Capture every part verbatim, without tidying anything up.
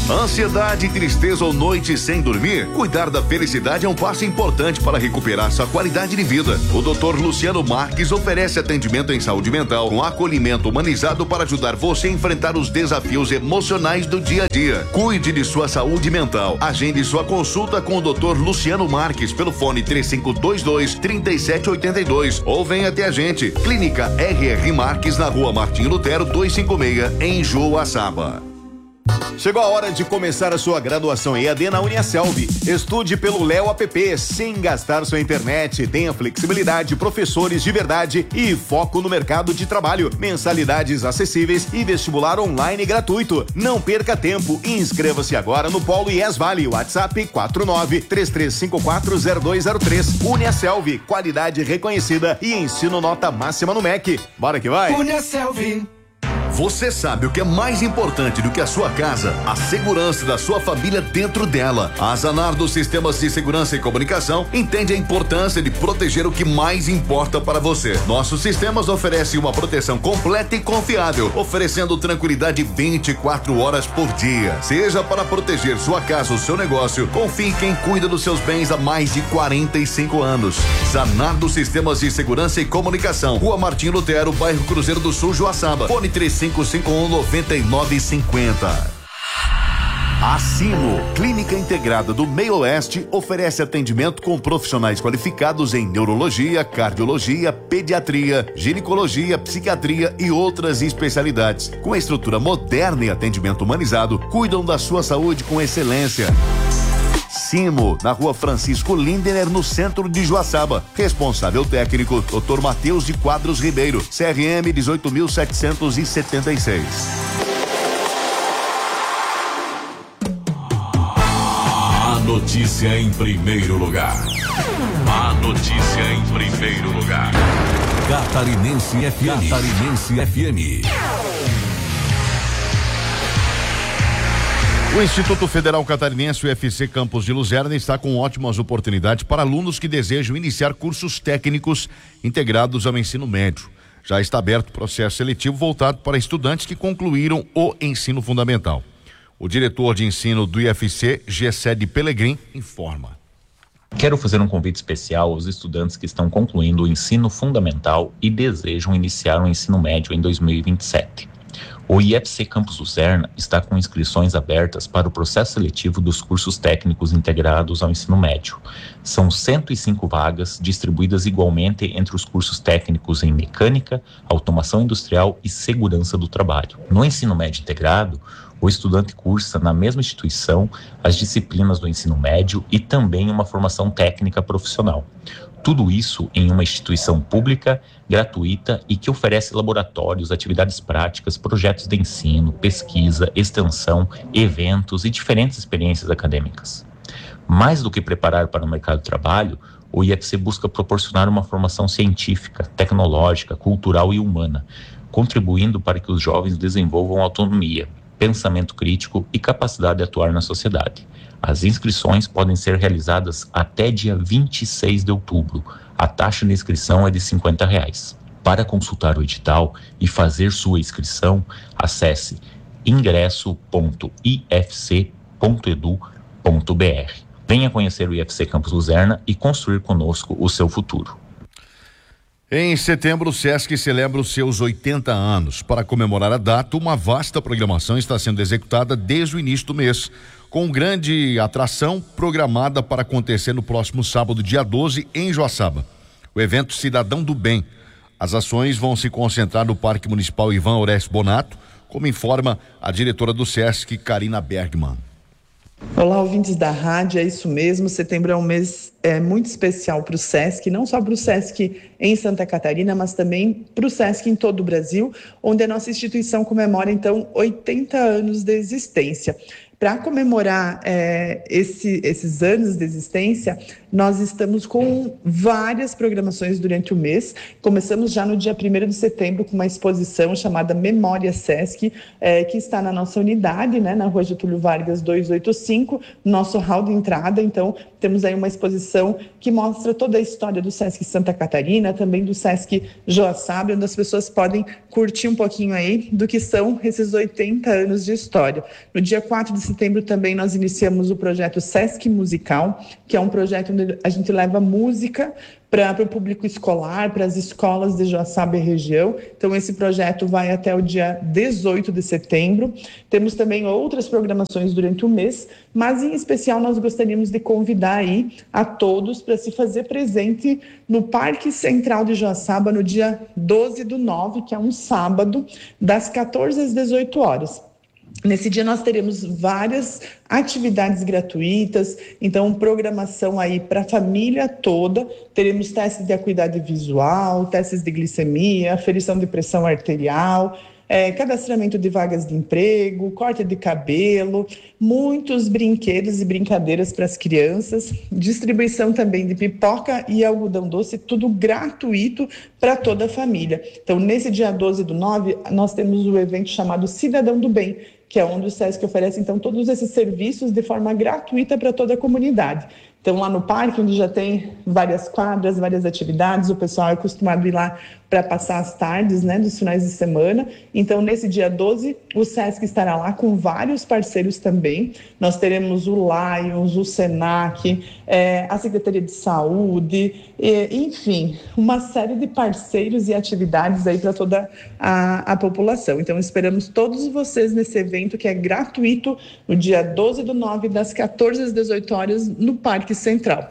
Ansiedade, tristeza ou noite sem dormir? Cuidar da felicidade é um passo importante para recuperar sua qualidade de vida. O doutor Luciano Marques oferece atendimento em saúde mental com acolhimento humanizado para ajudar você a enfrentar os desafios emocionais do dia a dia. Cuide de sua saúde mental. Agende sua consulta com o doutor Luciano Marques pelo fone três cinco dois dois, três sete oito dois ou venha até a gente. Clínica R R Marques na rua Martim Lutero duzentos e cinquenta e seis em Joaçaba. Chegou a hora de começar a sua graduação E A D na Uniaselv. Estude pelo Léo App sem gastar sua internet. Tenha flexibilidade, professores de verdade e foco no mercado de trabalho. Mensalidades acessíveis e vestibular online gratuito. Não perca tempo e inscreva-se agora no Polo I E S Vale. WhatsApp quatro nove três três cinco quatro zero dois zero três. Uniaselv, qualidade reconhecida e ensino nota máxima no M E C. Bora que vai! Uniaselv. Você sabe o que é mais importante do que a sua casa? A segurança da sua família dentro dela. A Zanardo Sistemas de Segurança e Comunicação entende a importância de proteger o que mais importa para você. Nossos sistemas oferecem uma proteção completa e confiável, oferecendo tranquilidade vinte e quatro horas por dia. Seja para proteger sua casa ou seu negócio, confie em quem cuida dos seus bens há mais de quarenta e cinco anos. Zanardo Sistemas de Segurança e Comunicação. Rua Martim Lutero, bairro Cruzeiro do Sul, Joaçaba. Fone três cinco cinco um nove nove cinco zero. A Sino, Clínica Integrada do Meio Oeste, oferece atendimento com profissionais qualificados em neurologia, cardiologia, pediatria, ginecologia, psiquiatria e outras especialidades. Com estrutura moderna e atendimento humanizado, cuidam da sua saúde com excelência. Simo, na rua Francisco Lindener, no centro de Joaçaba. Responsável técnico, doutor Matheus de Quadros Ribeiro, C R M dezoito mil setecentos e setenta e seis. A notícia em primeiro lugar. A notícia em primeiro lugar. Catarinense F M. Catarinense F M. O Instituto Federal Catarinense, U F C Campus de Luzerna, está com ótimas oportunidades para alunos que desejam iniciar cursos técnicos integrados ao ensino médio. Já está aberto o processo seletivo voltado para estudantes que concluíram o ensino fundamental. O diretor de ensino do I F C, Gessé Pelegrim, informa. Quero fazer um convite especial aos estudantes que estão concluindo o ensino fundamental e desejam iniciar o ensino médio em dois mil e vinte e sete. O I F C Campus Luzerna está com inscrições abertas para o processo seletivo dos cursos técnicos integrados ao ensino médio. São cento e cinco vagas distribuídas igualmente entre os cursos técnicos em mecânica, automação industrial e segurança do trabalho. No ensino médio integrado, o estudante cursa na mesma instituição as disciplinas do ensino médio e também uma formação técnica profissional. Tudo isso em uma instituição pública, gratuita e que oferece laboratórios, atividades práticas, projetos de ensino, pesquisa, extensão, eventos e diferentes experiências acadêmicas. Mais do que preparar para o mercado de trabalho, o I F C busca proporcionar uma formação científica, tecnológica, cultural e humana, contribuindo para que os jovens desenvolvam autonomia, pensamento crítico e capacidade de atuar na sociedade. As inscrições podem ser realizadas até dia vinte e seis de outubro. A taxa de inscrição é de cinquenta reais. Para consultar o edital e fazer sua inscrição, acesse ingresso ponto i f c ponto e d u ponto b r. Venha conhecer o I F C Campus Luzerna e construir conosco o seu futuro. Em setembro, o Sesc celebra os seus oitenta anos. Para comemorar a data, uma vasta programação está sendo executada desde o início do mês, com grande atração programada para acontecer no próximo sábado, dia doze, em Joaçaba. O evento Cidadão do Bem. As ações vão se concentrar no Parque Municipal Ivan Orestes Bonato, como informa a diretora do Sesc, Karina Bergman. Olá, ouvintes da rádio, é isso mesmo, setembro é um mês é, muito especial para o Sesc, não só para o Sesc em Santa Catarina, mas também para o Sesc em todo o Brasil, onde a nossa instituição comemora, então, oitenta anos de existência. Para comemorar é, esse, esses anos de existência, nós estamos com várias programações durante o mês. Começamos já no dia primeiro de setembro com uma exposição chamada Memória Sesc, é, que está na nossa unidade, né, na rua Getúlio Vargas duzentos e oitenta e cinco, nosso hall de entrada. Então, temos aí uma exposição que mostra toda a história do Sesc Santa Catarina, também do Sesc Joaçaba, onde as pessoas podem curtir um pouquinho aí do que são esses oitenta anos de história. No dia quatro de setembro também nós iniciamos o projeto Sesc Musical, que é um projeto onde a gente leva música para o público escolar, para as escolas de Joaçaba e região. Então, esse projeto vai até o dia dezoito de setembro. Temos também outras programações durante o mês, mas, em especial, nós gostaríamos de convidar aí a todos para se fazer presente no Parque Central de Joaçaba no dia doze do nove, que é um sábado, das quatorze às dezoito horas. Nesse dia nós teremos várias atividades gratuitas, então programação aí para a família toda. Teremos testes de acuidade visual, testes de glicemia, aferição de pressão arterial, é, cadastramento de vagas de emprego, corte de cabelo, muitos brinquedos e brincadeiras para as crianças, distribuição também de pipoca e algodão doce, tudo gratuito para toda a família. Então, nesse dia doze do nove, nós temos o evento chamado Cidadão do Bem, que é onde o Sesc oferece, então, todos esses serviços de forma gratuita para toda a comunidade. Então, lá no parque, onde já tem várias quadras, várias atividades, o pessoal é acostumado a ir lá para passar as tardes, né, dos finais de semana. Então, nesse dia doze, o Sesc estará lá com vários parceiros também. Nós teremos o Lions, o Senac, é, a Secretaria de Saúde, e, enfim, uma série de parceiros e atividades aí para toda a, a população. Então, esperamos todos vocês nesse evento que é gratuito, no dia doze do nove, das quatorze às dezoito horas, no Parque Central.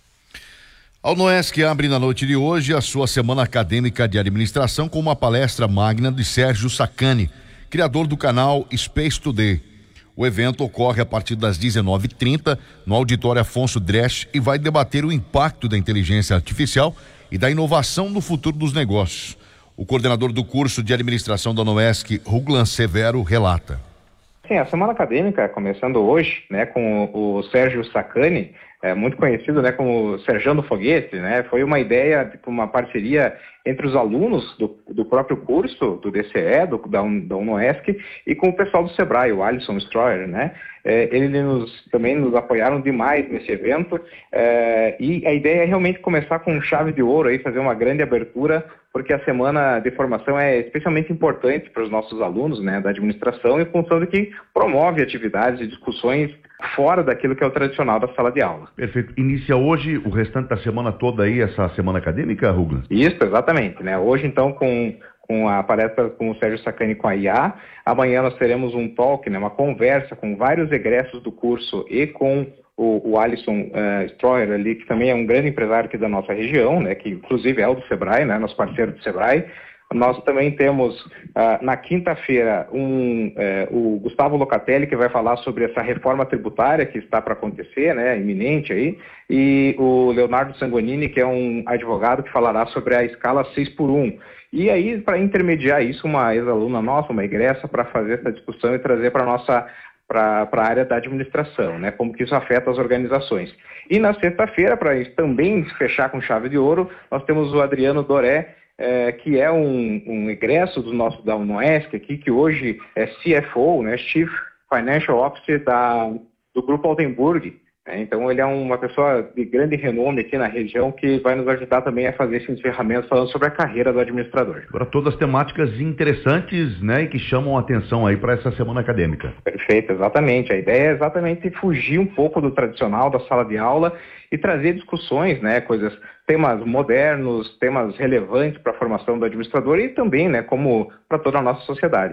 A UNOESC abre na noite de hoje a sua Semana Acadêmica de Administração com uma palestra magna de Sérgio Sacani, criador do canal Space Today. O evento ocorre a partir das dezenove e trinta no Auditório Afonso Dresch e vai debater o impacto da inteligência artificial e da inovação no futuro dos negócios. O coordenador do curso de administração da UNOESC, Ruglan Severo, relata. Sim, a Semana Acadêmica, começando hoje, né, com o Sérgio Sacani, é, muito conhecido, né, como Serjão do Foguete, né, foi uma ideia, tipo, uma parceria entre os alunos do, do próprio curso, do D C E, do, da, da UNOESC, e com o pessoal do Sebrae, o Alisson Stroyer, né. É, eles nos, também nos apoiaram demais nesse evento, é, e a ideia é realmente começar com chave de ouro, aí, fazer uma grande abertura, porque a semana de formação é especialmente importante para os nossos alunos, né, da administração, em função de que promove atividades e discussões fora daquilo que é o tradicional da sala de aula. Perfeito. Inicia hoje o restante da semana toda aí, essa semana acadêmica, Ruglan? Isso, exatamente, né? Hoje, então, com, com a palestra com o Sérgio Sacani com a I A, amanhã nós teremos um talk, né, uma conversa com vários egressos do curso e com o, o Alisson uh, Stroyer ali, que também é um grande empresário aqui da nossa região, né, que inclusive é o do Sebrae, né, nosso parceiro do Sebrae. Nós também temos, uh, na quinta-feira, um, uh, o Gustavo Locatelli, que vai falar sobre essa reforma tributária que está para acontecer, né, iminente aí, e o Leonardo Sangonini, que é um advogado que falará sobre a escala seis por um. E aí, para intermediar isso, uma ex-aluna nossa, uma egressa, para fazer essa discussão e trazer para a nossa para a área da administração, né, como que isso afeta as organizações. E na sexta-feira, para também fechar com chave de ouro, nós temos o Adriano Doré, É, que é um, um egresso do nosso, da UNOESC aqui, que hoje é C F O, né, Chief Financial Officer da, do Grupo Altenburg. Né? Então ele é uma pessoa de grande renome aqui na região que vai nos ajudar também a fazer esses ferramentas falando sobre a carreira do administrador. Agora todas temáticas interessantes, né, e que chamam a atenção aí para essa semana acadêmica. Perfeito, exatamente. A ideia é exatamente fugir um pouco do tradicional da sala de aula e trazer discussões, né, coisas, temas modernos, temas relevantes para a formação do administrador e também, né, como para toda a nossa sociedade.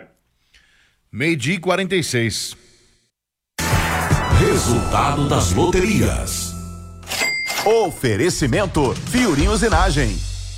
Meio-dia e quarenta e seis. Resultado das loterias. Oferecimento Fiorim Usinagem.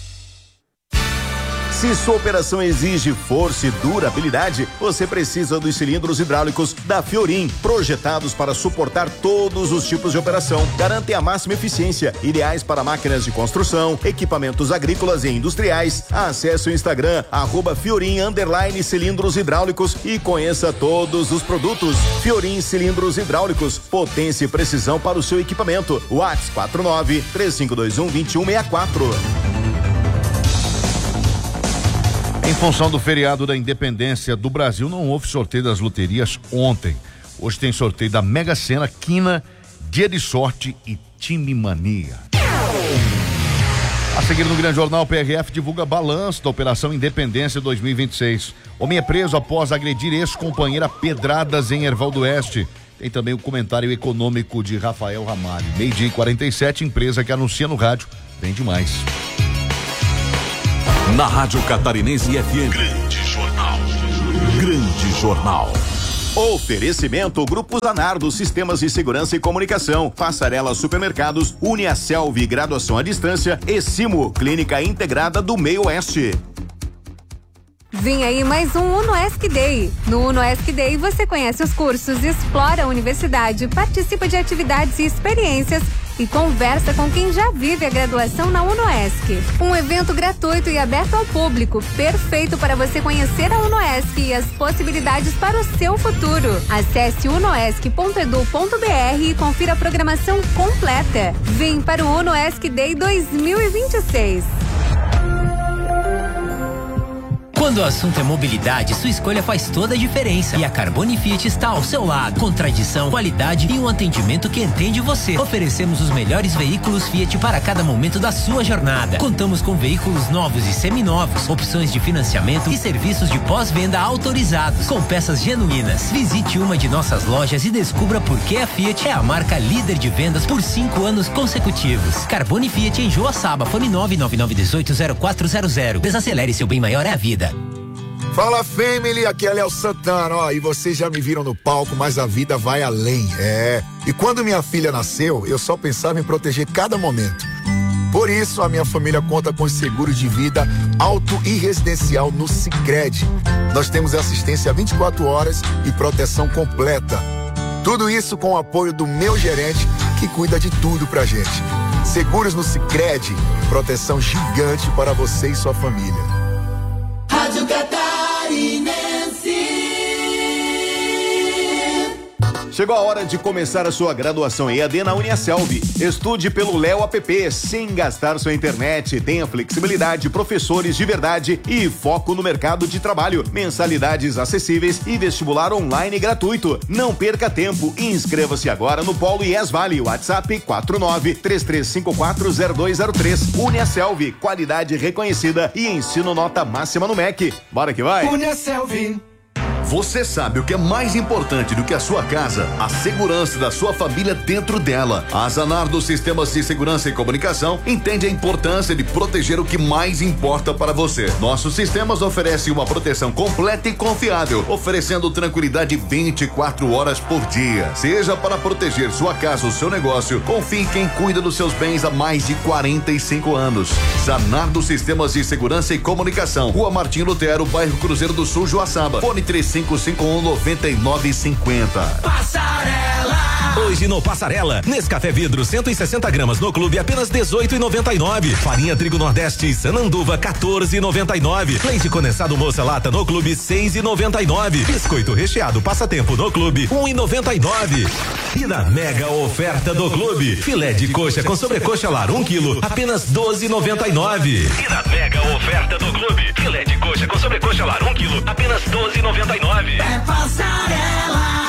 Se sua operação exige força e durabilidade, você precisa dos cilindros hidráulicos da Fiorim, projetados para suportar todos os tipos de operação. Garantem a máxima eficiência, ideais para máquinas de construção, equipamentos agrícolas e industriais. Acesse o Instagram, arroba Fiorim, underline cilindros hidráulicos e conheça todos os produtos. Fiorim Cilindros Hidráulicos, potência e precisão para o seu equipamento. WhatsApp quatro nove, três cinco dois um, dois um seis quatro. Em função do feriado da Independência do Brasil, não houve sorteio das loterias ontem. Hoje tem sorteio da Mega Sena, Quina, Dia de Sorte e Time Mania. A seguir no Grande Jornal, P R F divulga balanço da Operação Independência dois mil e vinte e seis. Homem é preso após agredir ex-companheira a pedradas em Erval do Oeste. Tem também o comentário econômico de Rafael Ramalho. Meio-dia e quarenta e sete, empresa que anuncia no rádio. Vem demais. Na Rádio Catarinense F M. Grande Jornal. Grande Jornal. Oferecimento Grupo Zanardo, Sistemas de Segurança e Comunicação, Passarela Supermercados, Uniaselv, Graduação à Distância e Simo, Clínica Integrada do Meio Oeste. Vem aí mais um UnoESC Day. No UnoESC Day você conhece os cursos, explora a universidade, participa de atividades e experiências e conversa com quem já vive a graduação na UnoESC. Um evento gratuito e aberto ao público, perfeito para você conhecer a UnoESC e as possibilidades para o seu futuro. Acesse unoesc ponto edu ponto br e confira a programação completa. Vem para o UnoESC Day dois mil e vinte e seis. Quando o assunto é mobilidade, sua escolha faz toda a diferença. E a Carbone Fiat está ao seu lado. Com tradição, qualidade e um atendimento que entende você. Oferecemos os melhores veículos Fiat para cada momento da sua jornada. Contamos com veículos novos e seminovos, opções de financiamento e serviços de pós-venda autorizados, com peças genuínas. Visite uma de nossas lojas e descubra por que a Fiat é a marca líder de vendas por cinco anos consecutivos. Carbone Fiat em Joaçaba, fone nove nove nove um oito zero quatro zero zero. Desacelere, seu bem maior é a vida. Fala, family, aqui é Léo Santana, ó, e vocês já me viram no palco, mas a vida vai além, é. E quando minha filha nasceu, eu só pensava em proteger cada momento. Por isso, a minha família conta com os seguros de vida auto e residencial no Sicredi. Nós temos assistência vinte e quatro horas e proteção completa. Tudo isso com o apoio do meu gerente, que cuida de tudo pra gente. Seguros no Sicredi, proteção gigante para você e sua família. Rádio Catarinense. Chegou a hora de começar a sua graduação E A D na Uniaselv. Estude pelo Léo App, sem gastar sua internet. Tenha flexibilidade, professores de verdade e foco no mercado de trabalho. Mensalidades acessíveis e vestibular online gratuito. Não perca tempo e inscreva-se agora no Polo I E S Vale. WhatsApp quatro nove três três cinco quatro zero dois zero três. Uniaselv, qualidade reconhecida e ensino nota máxima no M E C. Bora que vai! Uniaselv. Você sabe o que é mais importante do que a sua casa? A segurança da sua família dentro dela. A Zanardo Sistemas de Segurança e Comunicação entende a importância de proteger o que mais importa para você. Nossos sistemas oferecem uma proteção completa e confiável, oferecendo tranquilidade vinte e quatro horas por dia. Seja para proteger sua casa ou seu negócio, confie em quem cuida dos seus bens há mais de quarenta e cinco anos. Zanardo Sistemas de Segurança e Comunicação. Rua Martim Lutero, bairro Cruzeiro do Sul, Joaçaba. Fone três cinco cinco um nove nove cinco zero. Passarela. Hoje no Passarela, Nescafé Vidro cento e sessenta gramas no clube apenas dezoito e noventa e nove. Farinha Trigo Nordeste Sananduva quatorze e noventa e nove. Leite condensado Moça Lata no clube seis e noventa e nove. Biscoito recheado Passatempo no clube um e noventa e nove. E na mega oferta do clube, filé de coxa com sobrecoxa lar um quilo apenas doze e noventa e nove. E na mega oferta do clube, filé de coxa com sobrecoxa lar um quilo apenas doze e noventa e nove. É Passarela.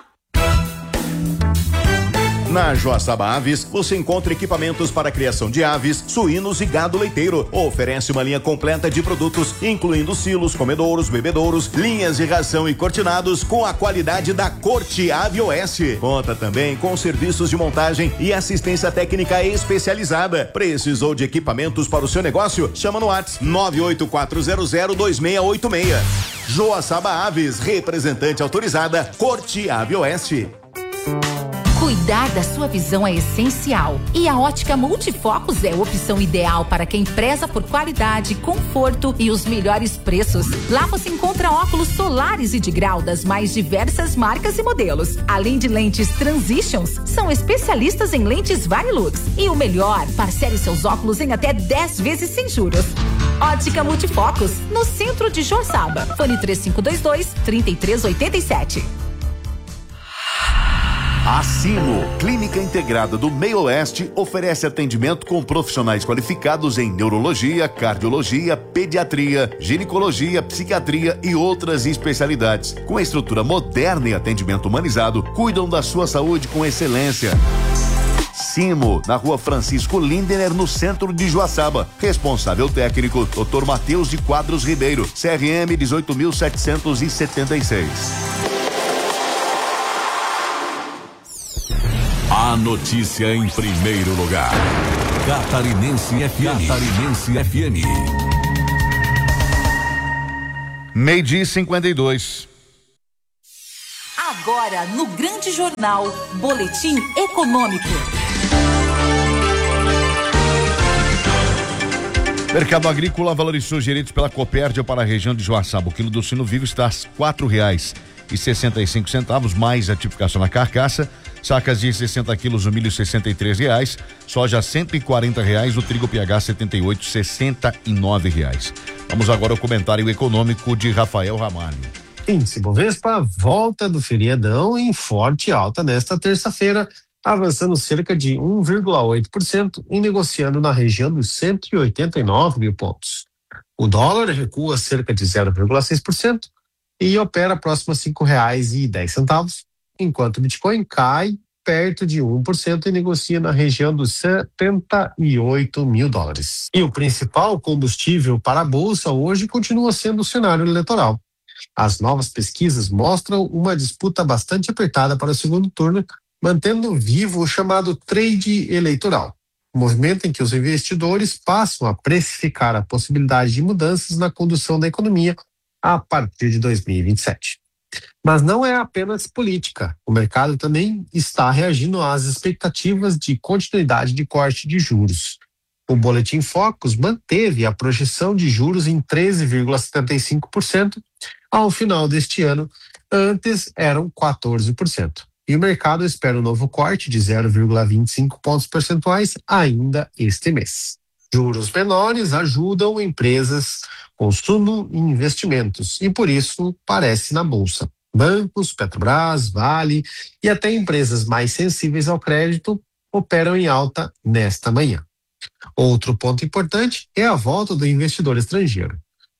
Na Joaçaba Aves, você encontra equipamentos para a criação de aves, suínos e gado leiteiro. Oferece uma linha completa de produtos, incluindo silos, comedouros, bebedouros, linhas de ração e cortinados com a qualidade da Corte Ave Oeste. Conta também com serviços de montagem e assistência técnica especializada. Precisou de equipamentos para o seu negócio? Chama no WhatsApp nove oito quatro zero zero dois seis oito seis. Joaçaba Aves, representante autorizada, Corte Ave Oeste. Cuidar da sua visão é essencial e a Ótica Multifocos é a opção ideal para quem preza por qualidade, conforto e os melhores preços. Lá você encontra óculos solares e de grau das mais diversas marcas e modelos. Além de lentes Transitions, são especialistas em lentes Varilux. E o melhor, parcele seus óculos em até dez vezes sem juros. Ótica Multifocos, no centro de Joaçaba. Fone três cinco dois dois, três três oito sete. A Simo, Clínica Integrada do Meio Oeste, oferece atendimento com profissionais qualificados em neurologia, cardiologia, pediatria, ginecologia, psiquiatria e outras especialidades. Com estrutura moderna e atendimento humanizado, cuidam da sua saúde com excelência. Simo, na Rua Francisco Lindener, no centro de Joaçaba. Responsável técnico, doutor Matheus de Quadros Ribeiro, C R M dezoito mil setecentos e setenta e seis. A notícia em primeiro lugar. Catarinense F M. Catarinense F M. Meio-dia e cinquenta e dois. Agora, no Grande Jornal, Boletim Econômico. Mercado agrícola valorizou gerentes pela Copérdia para a região de Joaçaba. O quilo do sino vivo está a quatro reais e sessenta e cinco centavos, mais a tipificação na carcaça. Sacas de sessenta quilos, o milho sessenta e três reais, soja cento e quarenta reais, o trigo P H setenta e oito, sessenta e nove reais. Vamos agora ao comentário econômico de Rafael Ramalho. Índice Bovespa volta do feriadão em forte alta nesta terça-feira, avançando cerca de um vírgula oito por cento e negociando na região dos cento e oitenta e nove mil pontos. O dólar recua cerca de zero vírgula seis por cento e opera próximo a cinco reais e dez centavos, enquanto o Bitcoin cai perto de um por cento e negocia na região dos setenta e oito mil dólares. E o principal combustível para a Bolsa hoje continua sendo o cenário eleitoral. As novas pesquisas mostram uma disputa bastante apertada para o segundo turno, mantendo vivo o chamado trade eleitoral, movimento em que os investidores passam a precificar a possibilidade de mudanças na condução da economia a partir de dois mil e vinte e sete. Mas não é apenas política, o mercado também está reagindo às expectativas de continuidade de corte de juros. O Boletim Focus manteve a projeção de juros em treze vírgula setenta e cinco por cento ao final deste ano, antes eram quatorze por cento. E o mercado espera um novo corte de zero vírgula vinte e cinco pontos percentuais ainda este mês. Juros menores ajudam empresas, consumo e investimentos, e por isso parece na Bolsa. Bancos, Petrobras, Vale e até empresas mais sensíveis ao crédito operam em alta nesta manhã. Outro ponto importante é a volta do investidor estrangeiro.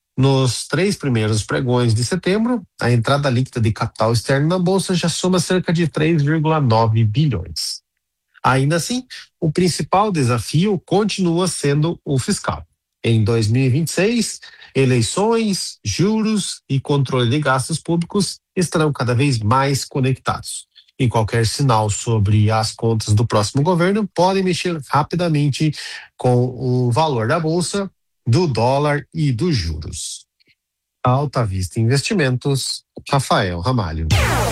Nos três primeiros pregões de setembro, a entrada líquida de capital externo na Bolsa já soma cerca de três vírgula nove bilhões. Ainda assim, o principal desafio continua sendo o fiscal. Em dois mil e vinte e seis, eleições, juros e controle de gastos públicos estarão cada vez mais conectados. E qualquer sinal sobre as contas do próximo governo pode mexer rapidamente com o valor da Bolsa, do dólar e dos juros. Alta Vista Investimentos, Rafael Ramalho.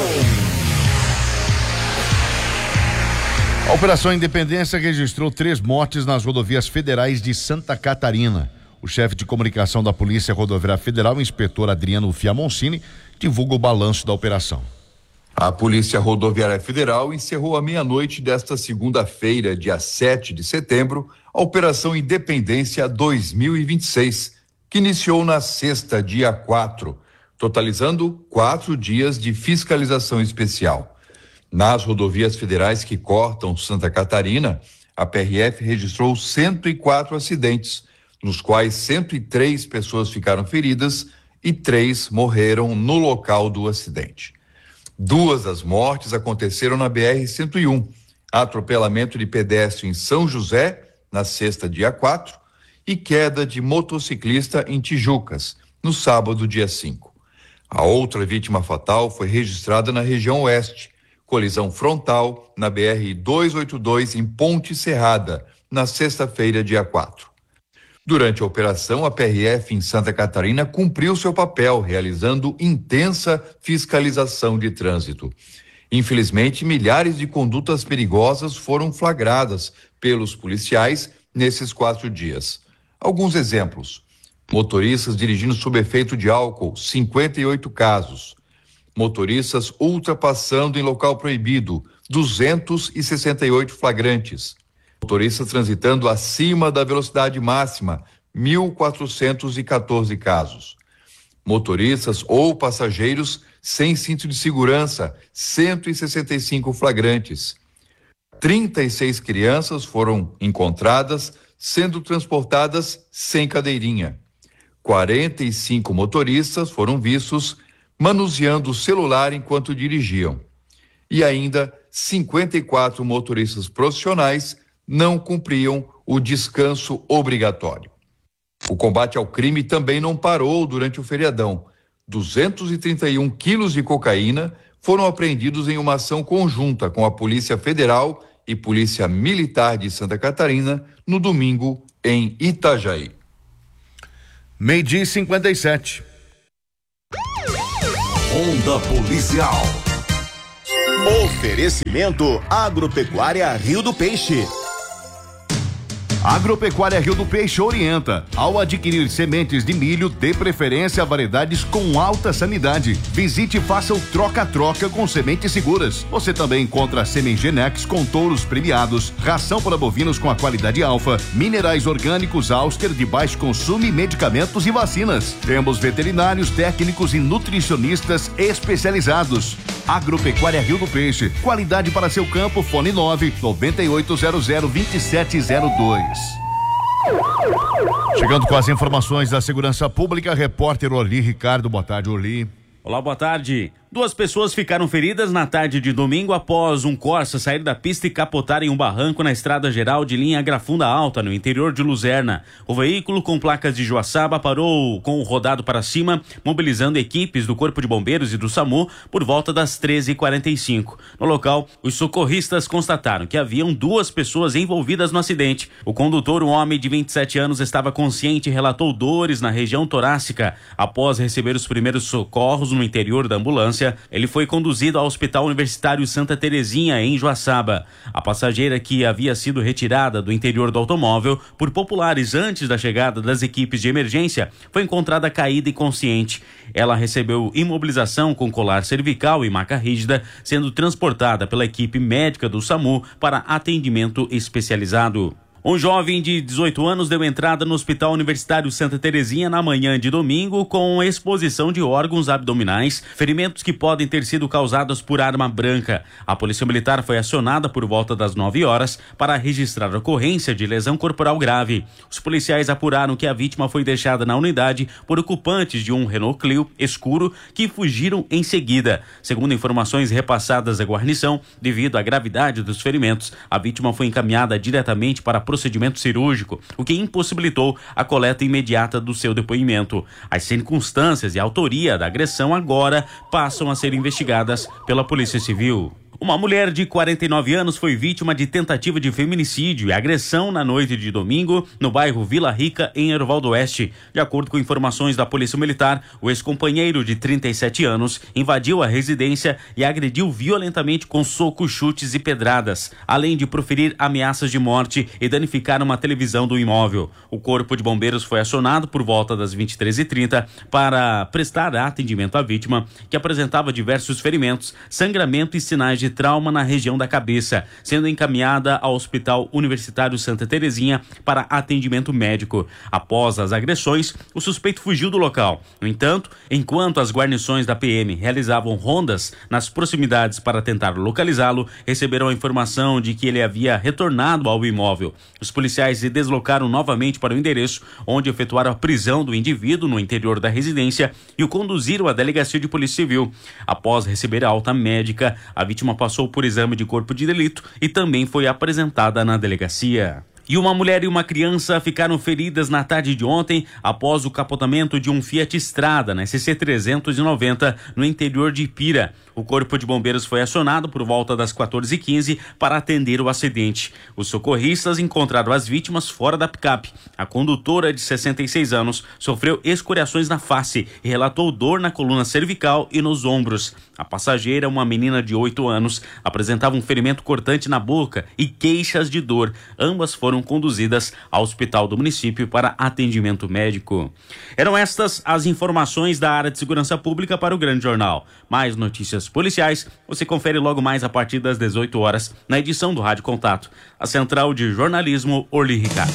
A Operação Independência registrou três mortes nas rodovias federais de Santa Catarina. O chefe de comunicação da Polícia Rodoviária Federal, o inspetor Adriano Fiamoncini, divulga o balanço da operação. A Polícia Rodoviária Federal encerrou à meia-noite desta segunda-feira, dia sete de setembro, a Operação Independência dois mil e vinte e seis, que iniciou na sexta, dia quatro, totalizando quatro dias de fiscalização especial. Nas rodovias federais que cortam Santa Catarina, a P R F registrou cento e quatro acidentes, nos quais cento e três pessoas ficaram feridas e três morreram no local do acidente. Duas das mortes aconteceram na B R cento e um, atropelamento de pedestre em São José, na sexta, dia quatro, e queda de motociclista em Tijucas, no sábado, dia cinco. A outra vítima fatal foi registrada na região oeste, colisão frontal na B R duzentos e oitenta e dois em Ponte Serrada, na sexta-feira, dia quatro. Durante a operação, a P R F em Santa Catarina cumpriu seu papel, realizando intensa fiscalização de trânsito. Infelizmente, milhares de condutas perigosas foram flagradas pelos policiais nesses quatro dias. Alguns exemplos: motoristas dirigindo sob efeito de álcool, cinquenta e oito casos. Motoristas ultrapassando em local proibido, duzentos e sessenta e oito flagrantes. Motoristas transitando acima da velocidade máxima, mil quatrocentos e quatorze casos. Motoristas ou passageiros sem cinto de segurança, cento e sessenta e cinco flagrantes. trinta e seis crianças foram encontradas sendo transportadas sem cadeirinha. quarenta e cinco motoristas foram vistos manuseando o celular enquanto dirigiam. E ainda cinquenta e quatro motoristas profissionais não cumpriam o descanso obrigatório. O combate ao crime também não parou durante o feriadão. duzentos e trinta e um quilos de cocaína foram apreendidos em uma ação conjunta com a Polícia Federal e Polícia Militar de Santa Catarina no domingo em Itajaí. Meio-dia e cinquenta e sete. Onda Policial. Oferecimento Agropecuária Rio do Peixe. Agropecuária Rio do Peixe orienta. Ao adquirir sementes de milho, dê preferência a variedades com alta sanidade. Visite e faça o troca-troca com sementes seguras. Você também encontra Semengenex com touros premiados, ração para bovinos com a qualidade alfa, minerais orgânicos Auster de baixo consumo e medicamentos e vacinas. Temos veterinários, técnicos e nutricionistas especializados. Agropecuária Rio do Peixe. Qualidade para seu campo. Fone nove nove oito zero zero dois sete zero dois. Chegando com as informações da segurança pública, repórter Orli Ricardo. Boa tarde, Orli. Olá, boa tarde. Duas pessoas ficaram feridas na tarde de domingo após um Corsa sair da pista e capotar em um barranco na estrada geral de linha Grafunda Alta, no interior de Luzerna. O veículo, com placas de Joaçaba, parou com o rodado para cima, mobilizando equipes do Corpo de Bombeiros e do SAMU por volta das treze e quarenta e cinco. No local, os socorristas constataram que haviam duas pessoas envolvidas no acidente. O condutor, um homem de vinte e sete anos, estava consciente e relatou dores na região torácica. Após receber os primeiros socorros no interior da ambulância, ele foi conduzido ao Hospital Universitário Santa Terezinha, em Joaçaba. A passageira, que havia sido retirada do interior do automóvel por populares antes da chegada das equipes de emergência, foi encontrada caída e consciente. Ela recebeu imobilização com colar cervical e maca rígida, sendo transportada pela equipe médica do SAMU para atendimento especializado. Um jovem de dezoito anos deu entrada no Hospital Universitário Santa Terezinha na manhã de domingo com exposição de órgãos abdominais, ferimentos que podem ter sido causados por arma branca. A Polícia Militar foi acionada por volta das nove horas para registrar a ocorrência de lesão corporal grave. Os policiais apuraram que a vítima foi deixada na unidade por ocupantes de um Renault Clio escuro que fugiram em seguida. Segundo informações repassadas à guarnição, devido à gravidade dos ferimentos, a vítima foi encaminhada diretamente para a procedimento cirúrgico, o que impossibilitou a coleta imediata do seu depoimento. As circunstâncias e a autoria da agressão agora passam a ser investigadas pela Polícia Civil. Uma mulher de quarenta e nove anos foi vítima de tentativa de feminicídio e agressão na noite de domingo no bairro Vila Rica, em Erval do Oeste. De acordo com informações da Polícia Militar, o ex-companheiro de trinta e sete anos invadiu a residência e agrediu violentamente com socos, chutes e pedradas, além de proferir ameaças de morte e danificar uma televisão do imóvel. O Corpo de Bombeiros foi acionado por volta das vinte e três e trinta para prestar atendimento à vítima, que apresentava diversos ferimentos, sangramento e sinais de trauma na região da cabeça, sendo encaminhada ao Hospital Universitário Santa Terezinha para atendimento médico. Após as agressões, o suspeito fugiu do local. No entanto, enquanto as guarnições da P M realizavam rondas nas proximidades para tentar localizá-lo, receberam a informação de que ele havia retornado ao imóvel. Os policiais se deslocaram novamente para o endereço, onde efetuaram a prisão do indivíduo no interior da residência e o conduziram à delegacia de Polícia Civil. Após receber a alta médica, a vítima passou por exame de corpo de delito e também foi apresentada na delegacia. E uma mulher e uma criança ficaram feridas na tarde de ontem após o capotamento de um Fiat Strada na S C trezentos e noventa no interior de Ipira. O Corpo de Bombeiros foi acionado por volta das quatorze e quinze para atender o acidente. Os socorristas encontraram as vítimas fora da picape. A condutora, de sessenta e seis anos, sofreu escoriações na face e relatou dor na coluna cervical e nos ombros. A passageira, uma menina de oito anos, apresentava um ferimento cortante na boca e queixas de dor. Ambas foram conduzidas ao hospital do município para atendimento médico. Eram estas as informações da área de segurança pública para o Grande Jornal. Mais notícias policiais você confere logo mais a partir das dezoito horas na edição do Rádio Contato. A Central de Jornalismo, Orli Ricardo.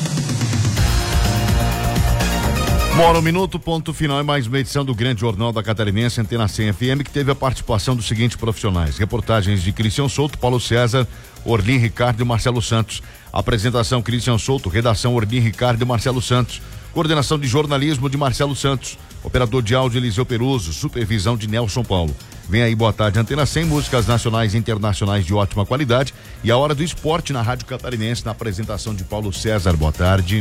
Mora um minuto, ponto final, é mais uma edição do Grande Jornal da Catarinense, Antena cem F M, que teve a participação dos seguintes profissionais: reportagens de Cristian Souto, Paulo César, Orlim Ricardo e Marcelo Santos. Apresentação: Cristian Souto, redação: Orlim Ricardo e Marcelo Santos. Coordenação de jornalismo de Marcelo Santos. Operador de áudio Eliseu Peruso. Supervisão de Nelson Paulo. Vem aí, boa tarde, Antena cem, músicas nacionais e internacionais de ótima qualidade. E a hora do esporte na Rádio Catarinense, na apresentação de Paulo César. Boa tarde.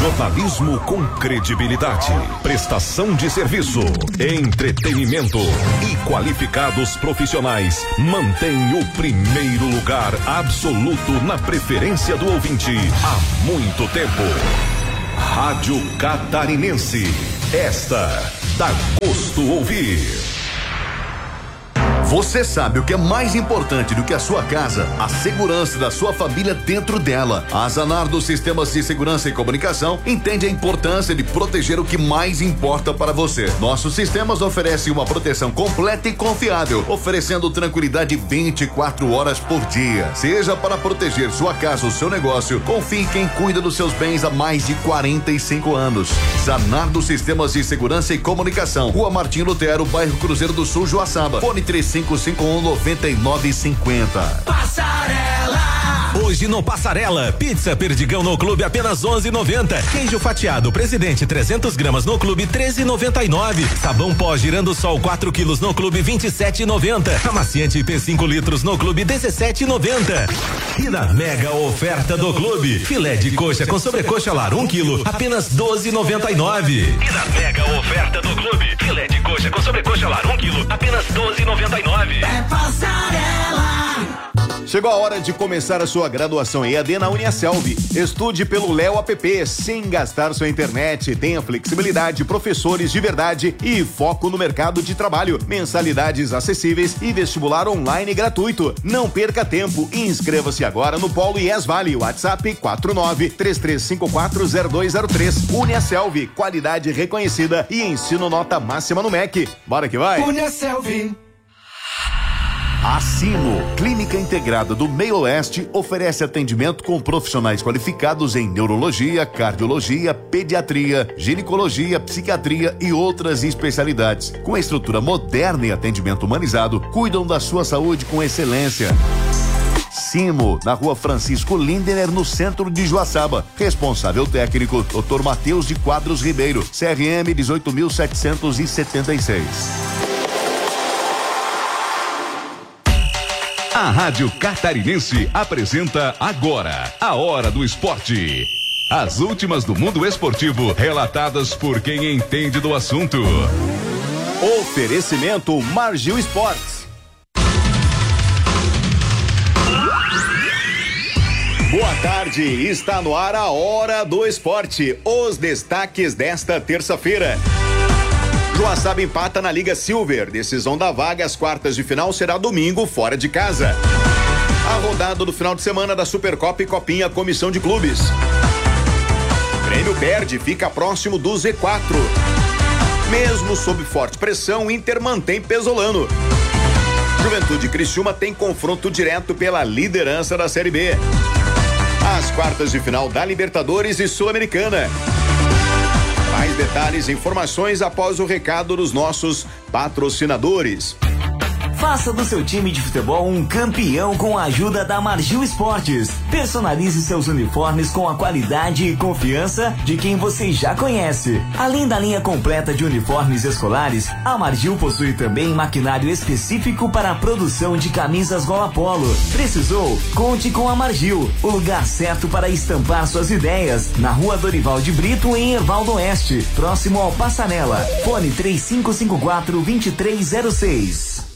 Jornalismo com credibilidade, prestação de serviço, entretenimento e qualificados profissionais mantém o primeiro lugar absoluto na preferência do ouvinte há muito tempo. Rádio Catarinense, esta dá gosto ouvir. Você sabe o que é mais importante do que a sua casa? A segurança da sua família dentro dela. A Zanardo Sistemas de Segurança e Comunicação entende a importância de proteger o que mais importa para você. Nossos sistemas oferecem uma proteção completa e confiável, oferecendo tranquilidade vinte e quatro horas por dia. Seja para proteger sua casa ou seu negócio, confie em quem cuida dos seus bens há mais de quarenta e cinco anos. Zanardo Sistemas de Segurança e Comunicação, Rua Martim Lutero, bairro Cruzeiro do Sul, Joaçaba. Fone três cinco cinco um nove nove cinco zero. Passarela! Hoje no Passarela, pizza Perdigão no Clube apenas onze e noventa. Queijo fatiado Presidente trezentos gramas no Clube treze e noventa e nove. Sabão pó Girando Sol quatro quilos no Clube vinte e sete e noventa. Amaciante P cinco litros no Clube dezessete e noventa. E na mega oferta do Clube, filé de coxa com sobrecoxa lar um quilo apenas doze e noventa e nove. E na mega oferta do Clube, filé de coxa com sobrecoxa lar um quilo apenas doze e noventa e nove. É Passarela! Chegou a hora de começar a sua graduação em E A D na Uniaselv. Estude pelo Léo App sem gastar sua internet. Tenha flexibilidade, professores de verdade e foco no mercado de trabalho. Mensalidades acessíveis e vestibular online gratuito. Não perca tempo. Inscreva-se agora no Polo I E S Vale. WhatsApp quatro nove três três cinco quatro zero dois zero três. Uniaselv, qualidade reconhecida e ensino nota máxima no M E C. Bora que vai. Uniaselv. A Sino, Clínica Integrada do Meio Oeste, oferece atendimento com profissionais qualificados em neurologia, cardiologia, pediatria, ginecologia, psiquiatria e outras especialidades. Com estrutura moderna e atendimento humanizado, cuidam da sua saúde com excelência. Simo, na Rua Francisco Lindener, no centro de Joaçaba. Responsável técnico, doutor Matheus de Quadros Ribeiro, C R M dezoito mil setecentos e setenta e seis. A Rádio Catarinense apresenta agora a Hora do Esporte. As últimas do mundo esportivo, relatadas por quem entende do assunto. Oferecimento Margil Esportes. Boa tarde, está no ar a Hora do Esporte. Os destaques desta terça-feira. Joaçaba empata na Liga Silver. Decisão da vaga às quartas de final será domingo, fora de casa. A rodada do final de semana da Supercopa e Copinha Comissão de Clubes. Grêmio perde, fica próximo do Z quatro. Mesmo sob forte pressão, Inter mantém Pesolano. Juventude e Criciúma tem confronto direto pela liderança da Série B. As quartas de final da Libertadores e Sul-Americana. Mais detalhes e informações após o recado dos nossos patrocinadores. Faça do seu time de futebol um campeão com a ajuda da Margil Esportes. Personalize seus uniformes com a qualidade e confiança de quem você já conhece. Além da linha completa de uniformes escolares, a Margil possui também maquinário específico para a produção de camisas gola polo. Precisou? Conte com a Margil, o lugar certo para estampar suas ideias. Na Rua Dorival de Brito, em Erval do Oeste, próximo ao Passarela. Fone três cinco cinco quatro, dois três zero seis.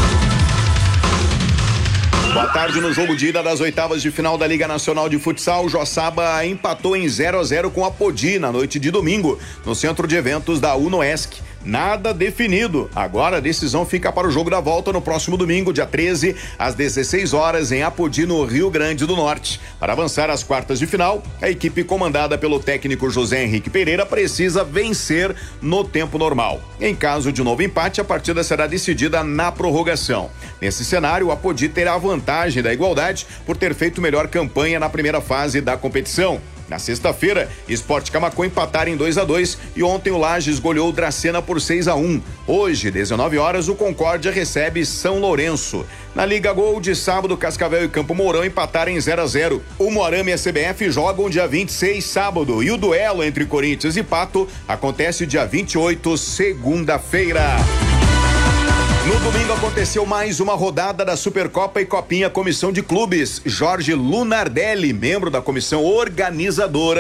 Boa tarde. No jogo de ida das oitavas de final da Liga Nacional de Futsal, Joaçaba empatou em zero a zero com a Podi na noite de domingo, no centro de eventos da Unoesc. Nada definido. Agora a decisão fica para o jogo da volta no próximo domingo, dia treze, às dezesseis horas, em Apodi, no Rio Grande do Norte. Para avançar às quartas de final, a equipe comandada pelo técnico José Henrique Pereira precisa vencer no tempo normal. Em caso de novo empate, a partida será decidida na prorrogação. Nesse cenário, o Apodi terá a vantagem da igualdade por ter feito melhor campanha na primeira fase da competição. Na sexta-feira, Sport Camaquã empataram em dois a dois e ontem o Lages goleou o Dracena por seis a um. Hoje, dezenove horas, o Concórdia recebe São Lourenço. Na Liga Gol de sábado, Cascavel e Campo Mourão empataram em zero a zero. O Moarama e a C B F jogam dia vinte e seis, sábado, e o duelo entre Corinthians e Pato acontece dia vinte e oito, segunda-feira. No domingo aconteceu mais uma rodada da Supercopa e Copinha Comissão de Clubes. Jorge Lunardelli, membro da comissão organizadora,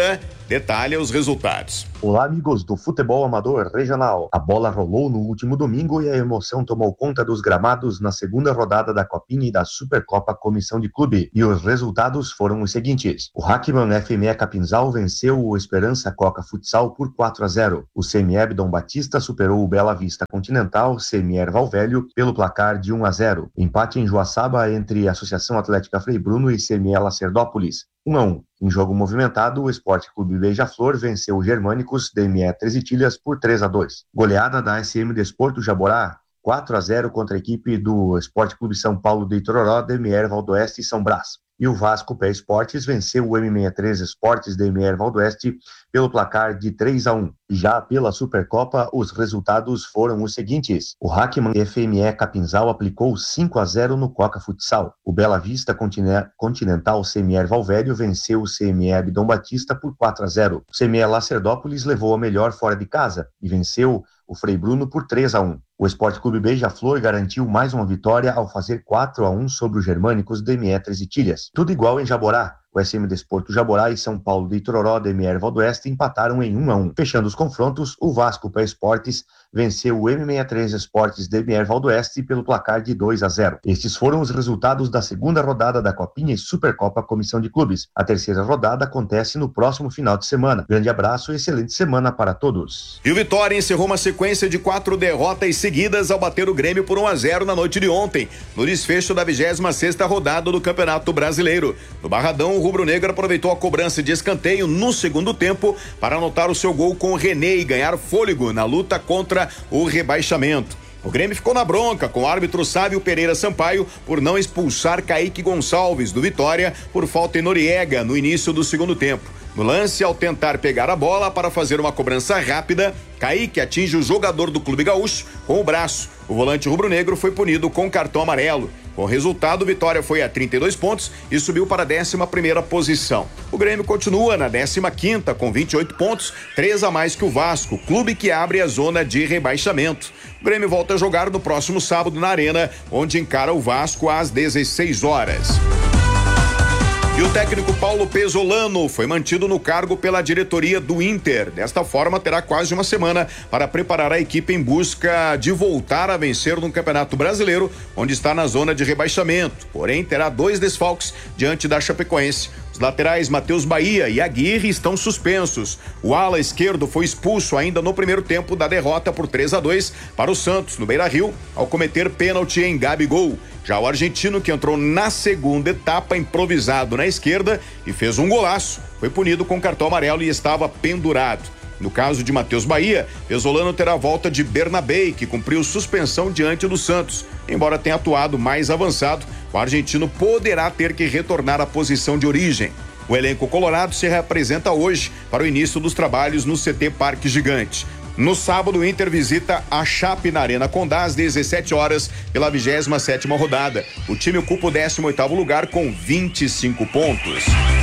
detalha os resultados. Olá, amigos do futebol amador regional. A bola rolou no último domingo e a emoção tomou conta dos gramados na segunda rodada da Copinha e da Supercopa Comissão de Clube. E os resultados foram os seguintes. O Hackman F M E Capinzal venceu o Esperança Coca Futsal por quatro a zero. O C M E B Dom Batista superou o Bela Vista Continental C M E Erval Velho pelo placar de um a zero. Empate em Joaçaba entre a Associação Atlética Frei Bruno e C M E Lacerdópolis. um a um. Em jogo movimentado, o Esporte Clube Beija-Flor venceu o Germânicos D M E Três Itilhas por três a dois. Goleada da S M Desporto Jaborá, quatro a zero contra a equipe do Esporte Clube São Paulo de Itororó, D M E Erval do Oeste e São Brás. E o Vasco Pé Esportes venceu o M sessenta e três Esportes D M E Erval do Oeste pelo placar de três a um. Já pela Supercopa, os resultados foram os seguintes. O Hackman F M E Capinzal aplicou cinco a zero no Coca Futsal. O Bela Vista Continental C M E Erval Velho venceu o C M E B Dom Batista por quatro a zero. O C M E Lacerdópolis levou a melhor fora de casa e venceu o Frei Bruno por três a um. O Esporte Clube Beija-Flor garantiu mais uma vitória ao fazer quatro a um sobre os Germânicos D M E Três Itilhas. Tudo igual em Jaborá. O S M Desporto Jaborá e São Paulo de Itororó, D M E Erval do Oeste, empataram em um a um. Fechando os confrontos, o Vasco Pé Esportes venceu o M sessenta e três Esportes D M E Erval do Oeste pelo placar de dois a zero. Estes foram os resultados da segunda rodada da Copinha e Supercopa Comissão de Clubes. A terceira rodada acontece no próximo final de semana. Grande abraço e excelente semana para todos. E o Vitória encerrou uma sequência de quatro derrotas seguidas ao bater o Grêmio por um a zero na noite de ontem, no desfecho da vigésima sexta rodada do Campeonato Brasileiro. No Barradão, o rubro-negro aproveitou a cobrança de escanteio no segundo tempo para anotar o seu gol com o René e ganhar fôlego na luta contra o rebaixamento. O Grêmio ficou na bronca com o árbitro Sávio Pereira Sampaio por não expulsar Kaique Gonçalves do Vitória por falta em Noriega no início do segundo tempo. No lance, ao tentar pegar a bola para fazer uma cobrança rápida, Kaique atinge o jogador do Clube Gaúcho com o braço. O volante rubro-negro foi punido com cartão amarelo. Com o resultado, o Vitória foi a trinta e dois pontos e subiu para a décima primeira posição. O Grêmio continua na décima quinta com vinte e oito pontos, três a mais que o Vasco, clube que abre a zona de rebaixamento. O Grêmio volta a jogar no próximo sábado na Arena, onde encara o Vasco às dezesseis horas. E o técnico Paulo Pesolano foi mantido no cargo pela diretoria do Inter. Desta forma, terá quase uma semana para preparar a equipe em busca de voltar a vencer no Campeonato Brasileiro, onde está na zona de rebaixamento. Porém, terá dois desfalques diante da Chapecoense. Os laterais Matheus Bahia e Aguirre estão suspensos. O ala esquerdo foi expulso ainda no primeiro tempo da derrota por três a dois para o Santos, no Beira-Rio, ao cometer pênalti em Gabigol. Já o argentino, que entrou na segunda etapa improvisado na esquerda e fez um golaço, foi punido com cartão amarelo e estava pendurado. No caso de Matheus Bahia, Pesolano terá a volta de Bernabé, que cumpriu suspensão diante do Santos. Embora tenha atuado mais avançado, o argentino poderá ter que retornar à posição de origem. O elenco colorado se reapresenta hoje para o início dos trabalhos no C T Parque Gigante. No sábado, o Inter visita a Chape na Arena Condá às dezessete horas pela vigésima sétima rodada. O time ocupa o décimo oitavo lugar com vinte e cinco pontos.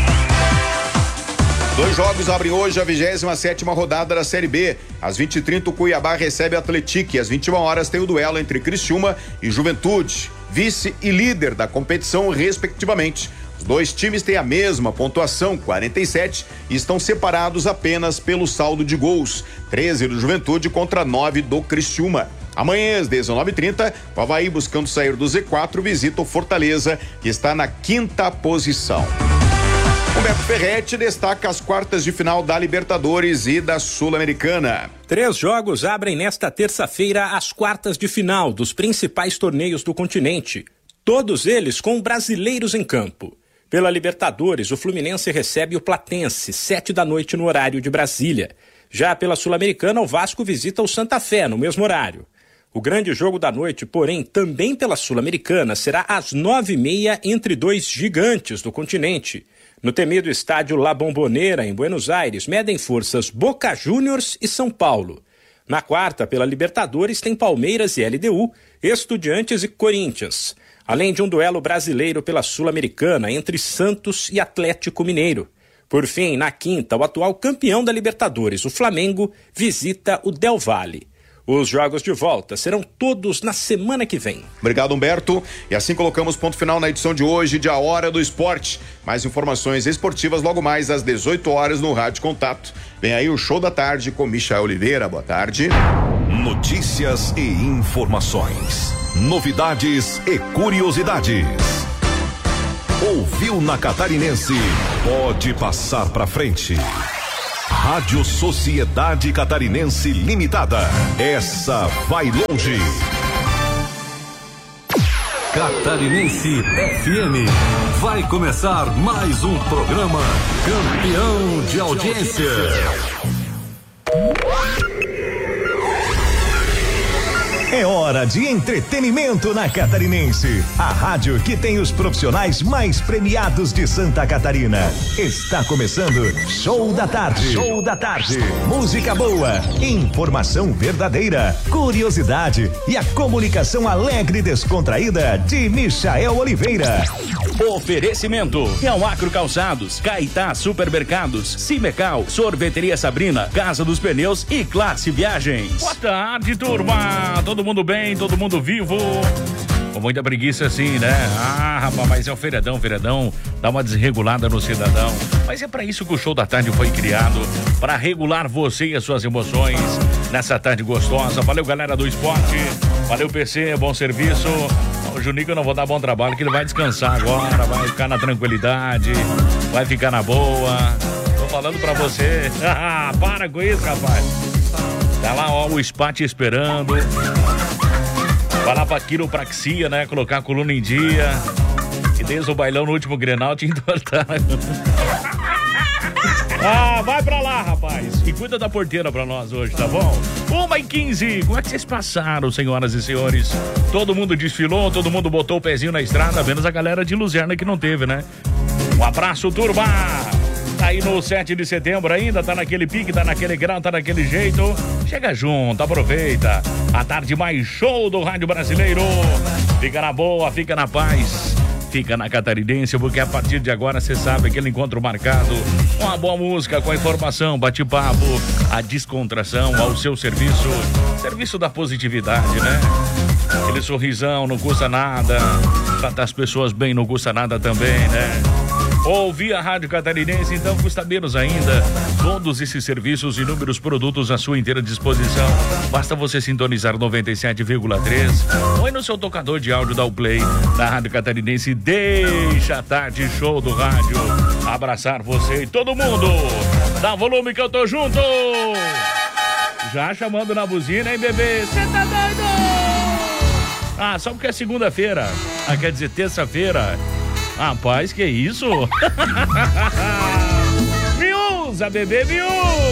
Dois jogos abrem hoje a vigésima sétima rodada da Série B. Às vinte e trinta, o Cuiabá recebe o Atlético e às vinte e uma horas tem o duelo entre Criciúma e Juventude, vice e líder da competição, respectivamente. Os dois times têm a mesma pontuação, quarenta e sete, e estão separados apenas pelo saldo de gols, treze do Juventude contra nove do Criciúma. Amanhã, às dezenove e trinta, o Avaí, buscando sair do Z quatro, visita o Fortaleza, que está na quinta posição. Humberto Ferretti destaca as quartas de final da Libertadores e da Sul-Americana. Três jogos abrem nesta terça-feira as quartas de final dos principais torneios do continente. Todos eles com brasileiros em campo. Pela Libertadores, o Fluminense recebe o Platense, sete da noite no horário de Brasília. Já pela Sul-Americana, o Vasco visita o Santa Fé no mesmo horário. O grande jogo da noite, porém, também pela Sul-Americana, será às nove e meia entre dois gigantes do continente. No temido estádio La Bombonera, em Buenos Aires, medem forças Boca Juniors e São Paulo. Na quarta, pela Libertadores, tem Palmeiras e L D U, Estudiantes e Corinthians. Além de um duelo brasileiro pela Sul-Americana entre Santos e Atlético Mineiro. Por fim, na quinta, o atual campeão da Libertadores, o Flamengo, visita o Del Valle. Os jogos de volta serão todos na semana que vem. Obrigado, Humberto. E assim colocamos ponto final na edição de hoje de A Hora do Esporte. Mais informações esportivas logo mais às dezoito horas no Rádio Contato. Vem aí o Show da Tarde com Michael Oliveira. Boa tarde. Notícias e informações. Novidades e curiosidades. Ouviu na Catarinense? Pode passar pra frente. Rádio Sociedade Catarinense Limitada. Essa vai longe. Catarinense F M. Vai começar mais um programa campeão de audiência. É hora de entretenimento na Catarinense. A rádio que tem os profissionais mais premiados de Santa Catarina. Está começando Show da Tarde. Show da Tarde. Música boa, informação verdadeira, curiosidade e a comunicação alegre e descontraída de Michael Oliveira. Oferecimento: Real Acro Calçados, Caetá Supermercados, Cimecal, Sorveteria Sabrina, Casa dos Pneus e Classe Viagens. Boa tarde, turma. Todo mundo bem, todo mundo vivo. Com muita preguiça assim, né? Ah, rapaz, mas é o feriadão, feriadão dá uma desregulada no cidadão. Mas é pra isso que o Show da Tarde foi criado, pra regular você e as suas emoções nessa tarde gostosa. Valeu, galera do esporte. Valeu, P C, bom serviço. O Juninho eu não vou dar bom trabalho, que ele vai descansar agora, vai ficar na tranquilidade, vai ficar na boa. Tô falando pra você. Ah, para com isso, rapaz. Tá lá, ó, o spa te esperando. Vai lá pra quiropraxia, né? Colocar a coluna em dia. E desde o bailão no último Grenal te entortar. Ah, vai pra lá, rapaz. E cuida da porteira pra nós hoje, tá bom? uma e quinze. Como é que vocês passaram, senhoras e senhores? Todo mundo desfilou, todo mundo botou o pezinho na estrada, menos a galera de Luzerna que não teve, né? Um abraço, turma. Tá aí no sete de setembro ainda, tá naquele pique, tá naquele grau, tá naquele jeito. Chega junto, aproveita. A tarde mais show do rádio brasileiro. Fica na boa, fica na paz. Fica na Catarinense, porque a partir de agora você sabe aquele encontro marcado, uma boa música, com a informação, bate-papo, a descontração ao seu serviço, serviço da positividade, né? Aquele sorrisão, não custa nada, tratar as pessoas bem não custa nada também, né? Ouvir a Rádio Catarinense, então custa menos ainda. Todos esses serviços e inúmeros produtos à sua inteira disposição. Basta você sintonizar noventa e sete vírgula três ou aí no seu tocador de áudio da Play da Rádio Catarinense. Deixa a tarde show do rádio abraçar você e todo mundo. Dá volume que eu tô junto. Já chamando na buzina, hein, bebê? Cê tá doido? Ah, só porque é segunda-feira. Ah, quer dizer, terça-feira. Rapaz, que isso? Me usa, bebê, me usa!